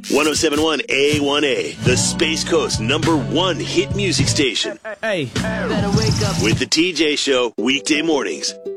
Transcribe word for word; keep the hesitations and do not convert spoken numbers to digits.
ten seventy-one A one A, the Space Coast number one hit music station. Hey, better wake up. With the T J Show, weekday mornings.